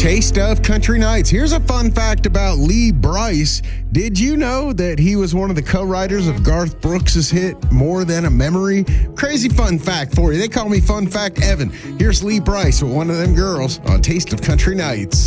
Taste of Country Nights. Here's a fun fact about Lee Brice. Did you know that he was one of the co-writers of Garth Brooks' hit More Than a Memory? Crazy fun fact for you. They call me Fun Fact Evan. Here's Lee Brice with one of them girls on Taste of Country Nights.